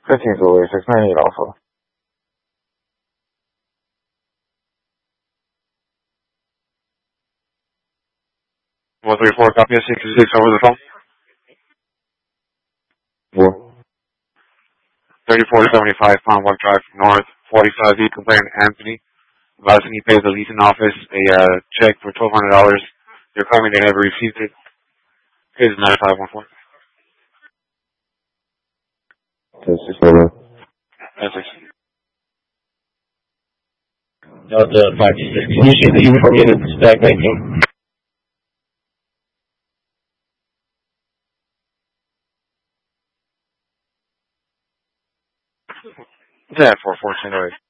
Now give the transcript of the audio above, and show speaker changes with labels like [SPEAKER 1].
[SPEAKER 1] 15th Louis, 698 Alpha.
[SPEAKER 2] 134, copy of 66 over the phone. 3475 Palmwalk Drive North, 45E, complainant Anthony. Advising he paid the leasing office a check for $1,200. They're claiming they never received it. Case is 9514.
[SPEAKER 1] This is over.
[SPEAKER 2] That's it.
[SPEAKER 3] Delta 526. Can you see the uniform unit stack 19?
[SPEAKER 2] It's at 414.